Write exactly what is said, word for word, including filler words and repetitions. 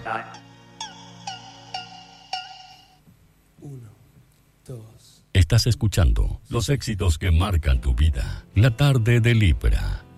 Uno, dos. Estás escuchando los éxitos que marcan tu vida. La tarde de Libra.